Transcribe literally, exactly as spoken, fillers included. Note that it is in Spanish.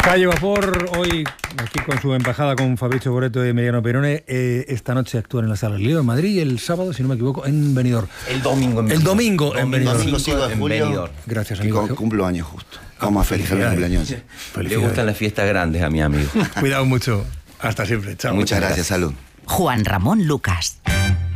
Calle Vapor, hoy aquí con su embajada con Fabrizio Boreto y Emiliano Perone. Eh, esta noche actúan en la Sala Lío en Madrid y el sábado, si no me equivoco, en Benidorm. El domingo en El domingo en Benidorm. Domingo cinco de julio. Gracias, Y amigo. con- cumplo años justo. Vamos a felicitar el cumpleaños. Le gustan las fiestas grandes a mi amigo. Cuidado mucho. Hasta siempre. Chao. Muchas gracias, salud. Juan Ramón Lucas.